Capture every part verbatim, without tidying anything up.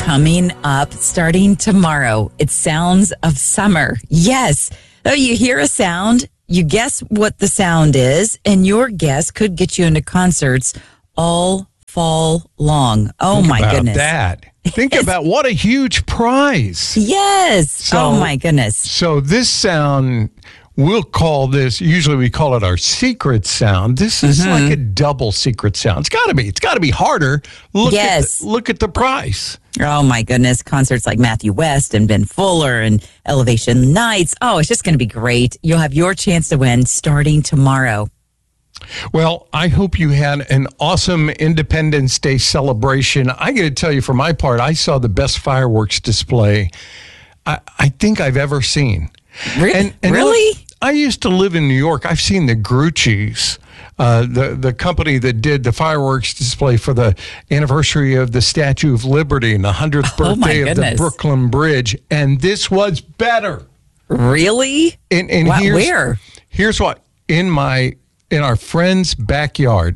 coming up starting tomorrow. It's Sounds of Summer. Yes. Oh, you hear a sound, you guess what the sound is, and your guess could get you into concerts all fall long. Oh, Think my about goodness. that. Think about what a huge prize. Yes. So- oh, my goodness. So this sound, we'll call this, usually we call it our secret sound. This is Mm-hmm. like a double secret sound. It's got to be. It's got to be harder. Look Yes. At the, look at the price. Oh, my goodness. Concerts like Matthew West and Ben Fuller and Elevation Nights. Oh, it's just going to be great. You'll have your chance to win starting tomorrow. Well, I hope you had an awesome Independence Day celebration. I got to tell you, for my part, I saw the best fireworks display I, I think I've ever seen. Re- And, and really? look, I used to live in New York. I've seen the Grucci's, uh, the, the company that did the fireworks display for the anniversary of the Statue of Liberty and the hundredth Oh, my birthday of the goodness. Brooklyn Bridge. And this was better. Really? And, and Wow, here's, where? Here's what, in my in our friend's backyard.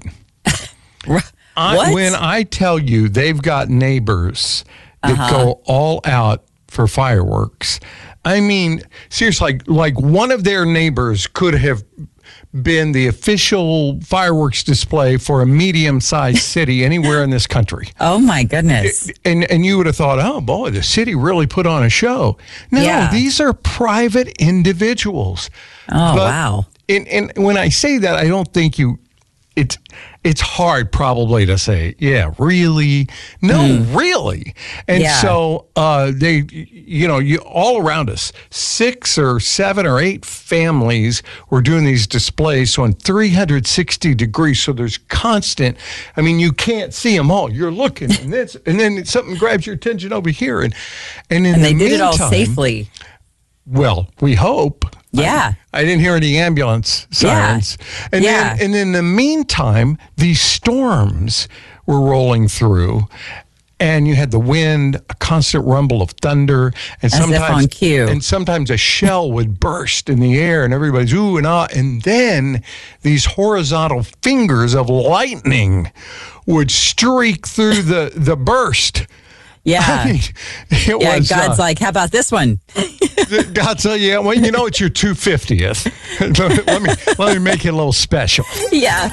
I, What? when I tell you they've got neighbors that Uh-huh. go all out for fireworks, I mean, seriously, like, like one of their neighbors could have been the official fireworks display for a medium-sized city anywhere in this country. Oh, my goodness. And and you would have thought, oh, boy, the city really put on a show. No, Yeah. these are private individuals. Oh, But- wow. And, and when I say that, I don't think you, it's, it's hard probably to say, yeah, really? No, really. And Yeah. so uh, they, you know, you all around us, six or seven or eight families were doing these displays. So in three hundred sixty degrees, so there's constant, I mean, you can't see them all. You're looking and this, and then something grabs your attention over here. And, and in And they the did it all meantime- safely. Well, we hope. Yeah. I, I didn't hear any ambulance sirens. And Yeah. then, and in the meantime, these storms were rolling through, and you had the wind, a constant rumble of thunder, and As if sometimes on cue. and sometimes a shell would burst in the air, and everybody's ooh and ah, and then these horizontal fingers of lightning would streak through the the burst. Yeah. I mean, it yeah. was, God's uh, like, how about this one? God said, yeah, well, you know, it's your two hundred fiftieth. let me let me make it a little special. Yeah.